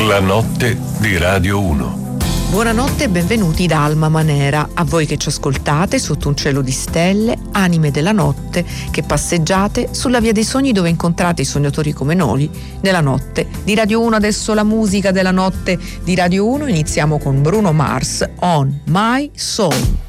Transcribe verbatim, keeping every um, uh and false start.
La notte di Radio uno. Buonanotte e benvenuti da Alma Manera, a voi che ci ascoltate sotto un cielo di stelle, anime della notte, che passeggiate sulla via dei sogni dove incontrate i sognatori come noi nella notte di Radio uno. Adesso la musica della notte di Radio uno, iniziamo con Bruno Mars, On My Soul.